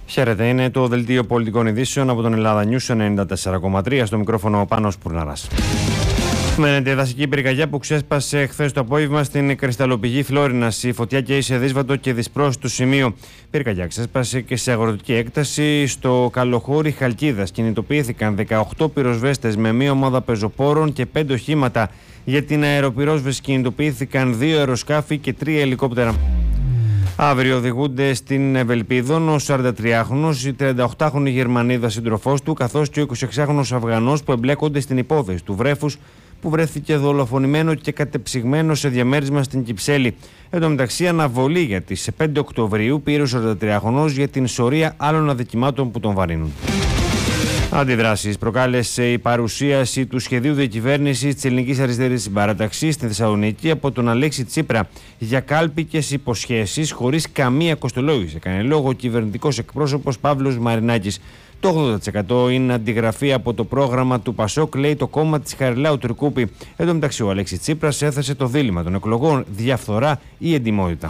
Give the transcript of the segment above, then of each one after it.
Χαίρετε, είναι το Δελτίο Πολιτικών Ειδήσεων από τον Ελλάδα News 94,3. Στο μικρόφωνο ο Πάνος Πουρναράς. Μένεται η δασική πυρκαγιά που ξέσπασε χθες το απόγευμα στην κρυσταλλοπηγή Φλόρινας. Η φωτιά καίει σε δύσβατο και δυσπρόσιτο σημείο. Πυρκαγιά ξέσπασε και σε αγροτική έκταση στο Καλοχώρι Χαλκίδας. Κινητοποιήθηκαν 18 πυροσβέστες με μία ομάδα πεζοπόρων και 5 οχήματα. Για την αεροπυρόσβεση κινητοποιήθηκαν 2 αεροσκάφη και 3 ελικόπτερα. Αύριο οδηγούνται στην Ευελπίδων ο 43χρονος, η 38χρονη Γερμανίδα σύντροφός του, καθώς και ο 26χρονος Αφγανός που εμπλέκονται στην υπόθεση του βρέφους που βρέθηκε δολοφονημένο και κατεψυγμένο σε διαμέρισμα στην Κυψέλη. Εν τω μεταξύ, αναβολή για τις 5 Οκτωβρίου πήρε ο 43χρονος για την σωρία άλλων αδικημάτων που τον βαρύνουν. Αντιδράσεις προκάλεσε η παρουσίαση του σχεδίου διακυβέρνησης της Ελληνικής Αριστερής Συμπαράταξης στη Θεσσαλονίκη από τον Αλέξη Τσίπρα για κάλπικες υποσχέσεις χωρίς καμία κοστολόγηση. Έκανε λόγο ο κυβερνητικός εκπρόσωπος Παύλος Μαρινάκης. Το 80% είναι αντιγραφή από το πρόγραμμα του Πασόκ, λέει το κόμμα της Χαριλάου Τουρκούπη. Εν τω μεταξύ, ο Αλέξη Τσίπρας έθεσε το δίλημμα των εκλογών: διαφθορά ή εντιμότητα.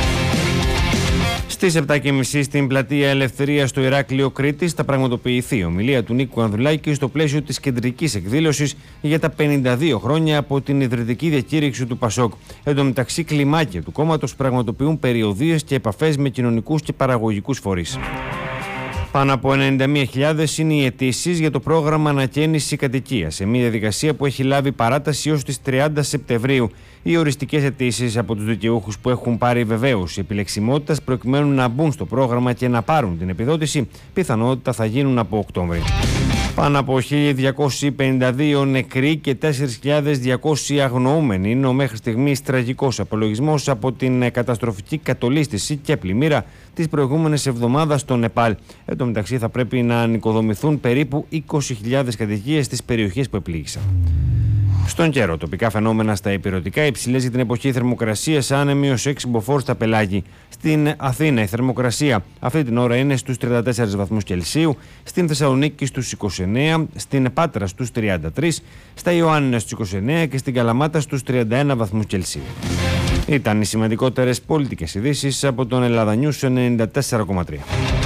Στις 7.30 στην πλατεία Ελευθερίας στο Ηράκλειο Κρήτης θα πραγματοποιηθεί η ομιλία του Νίκου Ανδρουλάκη στο πλαίσιο της κεντρικής εκδήλωσης για τα 52 χρόνια από την ιδρυτική διακήρυξη του Πασόκ. Εν τω μεταξύ, κλιμάκια του κόμματος πραγματοποιούν περιοδίες και επαφές με κοινωνικούς και παραγωγικούς φορείς. Πάνω από 91.000 είναι οι αιτήσεις για το πρόγραμμα ανακαίνιση κατοικίας, σε μια διαδικασία που έχει λάβει παράταση έως τις 30 Σεπτεμβρίου. Οι οριστικές αιτήσεις από τους δικαιούχους που έχουν πάρει βεβαίωση επιλεξιμότητας προκειμένου να μπουν στο πρόγραμμα και να πάρουν την επιδότηση, πιθανότητα θα γίνουν από Οκτώβρη. Πάνω από 1.252 νεκροί και 4.200 αγνοούμενοι είναι ο μέχρι στιγμής τραγικός απολογισμός από την καταστροφική κατολίσθηση και πλημμύρα της προηγούμενης εβδομάδας στο Νεπάλ. Εν τω μεταξύ, θα πρέπει να ανοικοδομηθούν περίπου 20.000 κατοικίες στις περιοχές που επλήγησαν. Στον καιρό, τοπικά φαινόμενα στα ηπειρωτικά, υψηλές για την εποχή θερμοκρασίας, άνεμοι ως 6 μποφόρ στα πελάγη. Στην Αθήνα η θερμοκρασία αυτή την ώρα είναι στους 34 βαθμούς Κελσίου, στην Θεσσαλονίκη στους 29, στην Πάτρα στους 33, στα Ιωάννινα στους 29 και στην Καλαμάτα στους 31 βαθμούς Κελσίου. Ήταν οι σημαντικότερες πολιτικές ειδήσεις από τον Ελλάδα News 94,3.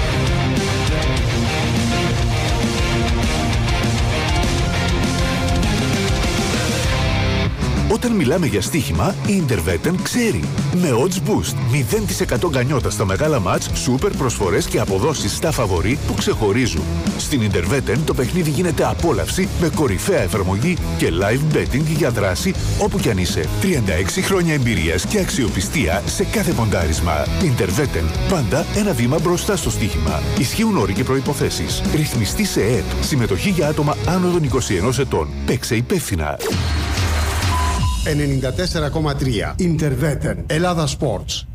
Όταν μιλάμε για στοίχημα, η Interveten ξέρει. Με odds boost, 0% γκανιότα στα μεγάλα μάτς, σούπερ προσφορές και αποδόσεις στα φαβορί που ξεχωρίζουν. Στην Interveten το παιχνίδι γίνεται απόλαυση με κορυφαία εφαρμογή και live betting για δράση όπου κι αν είσαι. 36 χρόνια εμπειρίας και αξιοπιστία σε κάθε ποντάρισμα. Interveten, πάντα ένα βήμα μπροστά στο στοίχημα. Ισχύουν όροι και προϋποθέσεις. Ρυθμιστή σε ΕΕΠ. Συμμετοχή για άτομα άνω των 21 ετών. Παίξε υπεύθυνα. 94,3 Interveten Ελλάδα Sports.